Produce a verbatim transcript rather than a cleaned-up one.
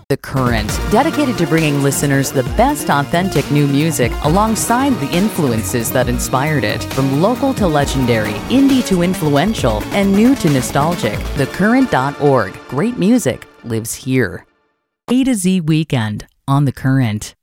The Current, dedicated to bringing listeners the best authentic new music alongside the influences that inspired it. From local to legendary, indie to influential, and new to nostalgic, the current dot org. Great music lives here. A to Z Weekend on The Current.